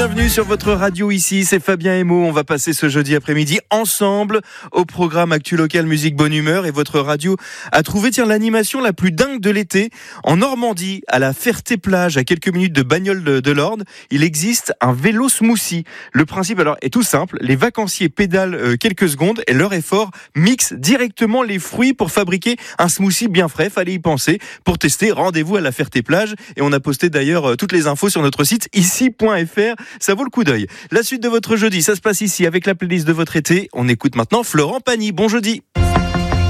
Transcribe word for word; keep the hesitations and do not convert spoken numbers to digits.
bienvenue sur votre radio ici, c'est Fabien Emo. On va passer ce jeudi après-midi ensemble au programme Actu Local Musique Bonne Humeur et votre radio a trouvé tiens, l'animation la plus dingue de l'été. En Normandie, à la Ferté-Plage, à quelques minutes de Bagnoles de, de l'Orne, il existe un vélo smoothie. Le principe alors est tout simple, les vacanciers pédalent euh, quelques secondes et leur effort mixe directement les fruits pour fabriquer un smoothie bien frais. Fallait y penser. Pour tester, rendez-vous à la Ferté-Plage et on a posté d'ailleurs euh, toutes les infos sur notre site ici point f r. Ça vaut le coup d'œil. La suite de votre jeudi, ça se passe ici avec la playlist de votre été. On écoute maintenant Florent Pagny. Bon jeudi.